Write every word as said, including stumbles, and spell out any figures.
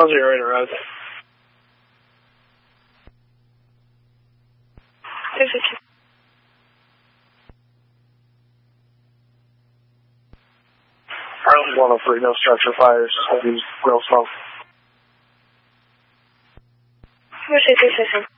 How's your radar road? two fifty. Arlington one oh three, no structure fires. Heavy real smoke. Mercy two fifty.